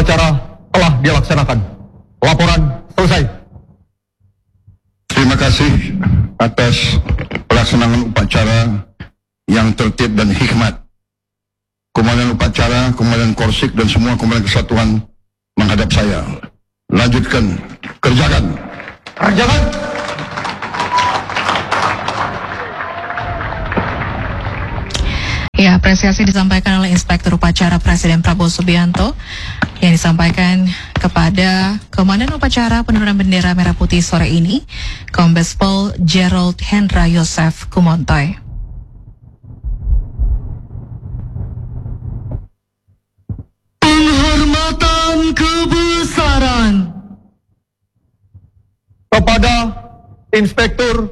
upacara telah dilaksanakan. Laporan selesai. Terima kasih atas pelaksanaan upacara yang tertib dan hikmat. Komandan upacara, Komandan Korsik dan semua Komandan Kesatuan menghadap saya. Lanjutkan, kerjakan. Kerjakan. Ya, apresiasi disampaikan oleh Inspektur Upacara Presiden Prabowo Subianto yang disampaikan kepada Komandan Upacara Penurunan Bendera Merah Putih sore ini, Kombes Pol Gerald Hendra Yosef Kumontoy. Penghormatan kebesaran Kepada Inspektur